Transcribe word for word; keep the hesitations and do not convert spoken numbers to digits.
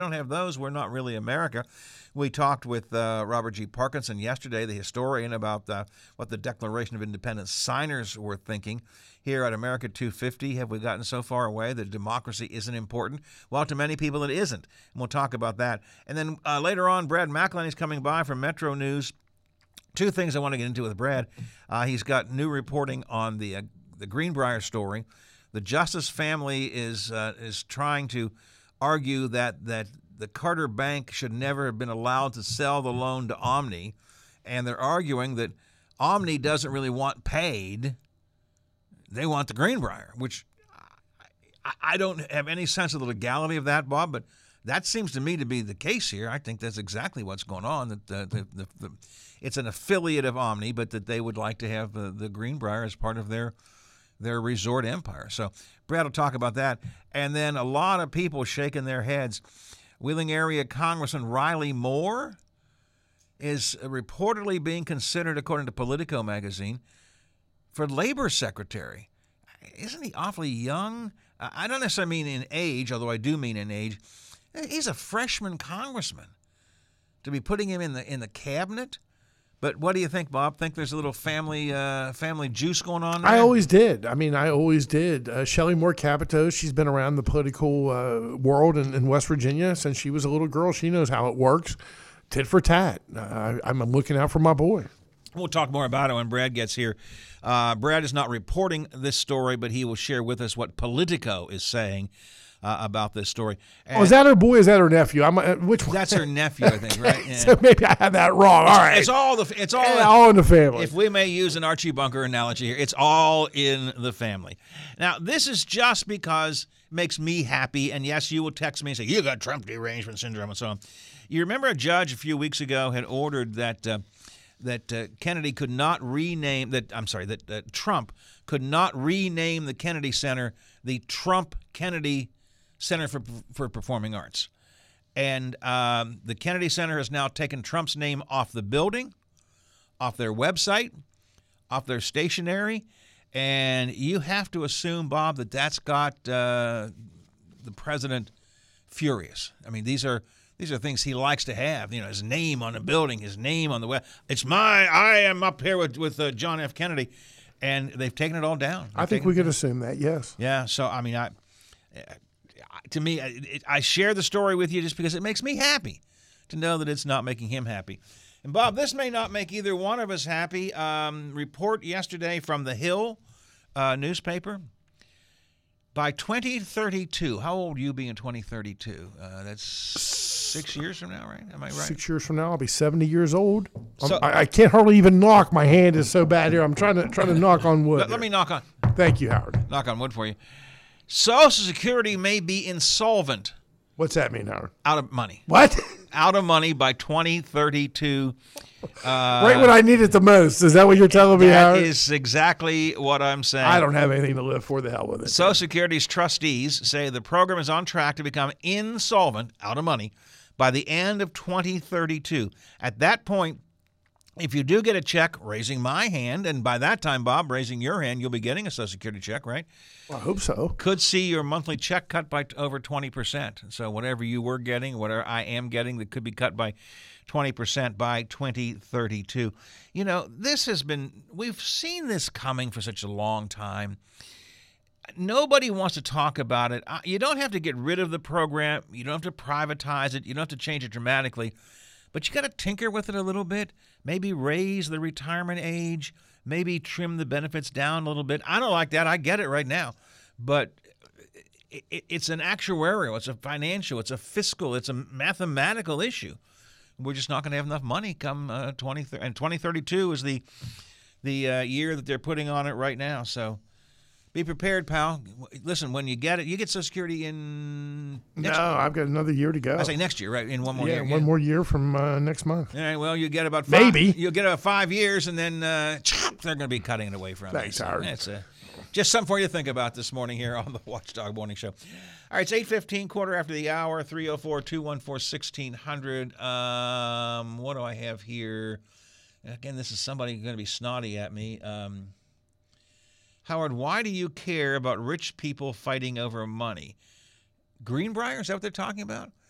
don't have those, we're not really America. We talked with uh, Robert G. Parkinson yesterday, the historian, about uh, what the Declaration of Independence signers were thinking. Here at America two fifty, have we gotten so far away that democracy isn't important? Well, to many people it isn't, and we'll talk about that. And then uh, later on, Brad McElhenney is coming by from Metro News. Two things I want to get into with Brad. Uh, he's got new reporting on the uh, the Greenbrier story. The Justice family is uh, is trying to argue that that the Carter Bank should never have been allowed to sell the loan to Omni, and they're arguing that Omni doesn't really want paid. They want the Greenbrier, which I, I don't have any sense of the legality of that, Bob, but that seems to me to be the case here. I think that's exactly what's going on, that the, the, the, the, it's an affiliate of Omni, but that they would like to have the, the Greenbrier as part of their their resort empire. So Brad will talk about that. And then a lot of people shaking their heads. Wheeling Area Congressman Riley Moore is reportedly being considered, according to Politico magazine, for labor secretary. Isn't he awfully young? I don't necessarily mean in age, although I do mean in age. He's a freshman congressman. To be putting him in the in the cabinet? But what do you think, Bob? Think there's a little family uh, family juice going on there? I always did. I mean, I always did. Uh, Shelley Moore Capito, she's been around the political uh, world in, in West Virginia since she was a little girl. She knows how it works. Tit for tat. Uh, I'm looking out for my boy. We'll talk more about it when Brad gets here. Uh, Brad is not reporting this story, but he will share with us what Politico is saying uh, about this story. And oh, is that her boy? Or is that her nephew? I'm uh, which one? That's her nephew, I think, right? Yeah. So maybe I had that wrong. All right, it's all the it's all yeah, all in the family. If we may use an Archie Bunker analogy here, it's all in the family. Now, this is just because it makes me happy, and yes, you will text me and say you got Trump derangement syndrome and so on. You remember a judge a few weeks ago had ordered that. Uh, that uh, Kennedy could not rename that I'm sorry that uh, Trump could not rename the Kennedy Center the Trump Kennedy Center for for Performing Arts, and um, the Kennedy Center has now taken Trump's name off the building, off their website, off their stationery, and you have to assume, Bob, that that's got uh, the president furious. I mean, these are. These are things he likes to have, you know, his name on the building, his name on the web. It's my, I am up here with, with uh, John F. Kennedy, and they've taken it all down. They've I think we could assume that, yes. Yeah, so, I mean, I, to me, it, I share the story with you just because it makes me happy to know that it's not making him happy. And, Bob, this may not make either one of us happy. Um, report yesterday from the Hill uh, newspaper. By twenty thirty-two, how old will you be in twenty thirty-two? Uh, that's six years from now, right? Am I right? Six years from now, I'll be seventy years old. So, I, I can't hardly even knock. My hand is so bad here. I'm trying to trying to knock on wood. Let, let me knock on. Thank you, Howard. Knock on wood for you. Social Security may be insolvent. What's that mean, Howard? Out of money. What? Out of money by twenty thirty-two. Uh, right when I need it the most. Is that what you're telling me, that Howard? That is exactly what I'm saying. I don't have anything to live for. The hell with it. Social Security's trustees say the program is on track to become insolvent, out of money, by the end of twenty thirty-two. At that point, if you do get a check, raising my hand, and by that time, Bob, raising your hand, you'll be getting a Social Security check, right? Well, I hope so. Could see your monthly check cut by over twenty percent. So whatever you were getting, whatever I am getting, that could be cut by twenty percent by twenty thirty-two. You know, this has been, we've seen this coming for such a long time. Nobody wants to talk about it. You don't have to get rid of the program. You don't have to privatize it. You don't have to change it dramatically. But you got to tinker with it a little bit. Maybe raise the retirement age. Maybe trim the benefits down a little bit. I don't like that. I get it right now. But it's an actuarial. It's a financial. It's a fiscal. It's a mathematical issue. We're just not going to have enough money come uh, twenty thirty, and twenty thirty-two is the the uh, year that they're putting on it right now. So be prepared, pal. Listen, when you get it, you get Social Security in next No, year. I've got another year to go. I say next year, right? In one more yeah, year. one yeah. more year from uh, next month. All right, well, you get about five, Maybe. You'll get about five years, and then uh, they're going to be cutting it away from Thanks, you. Howard. That's uh, just something for you to think about this morning here on the Watchdog Morning Show. All right, it's eight fifteen, quarter after the hour, three oh four, two one four, one six hundred. Um, what do I have here? Again, this is somebody going to be snotty at me. Um, Howard, why do you care about rich people fighting over money? Greenbrier, is that what they're talking about?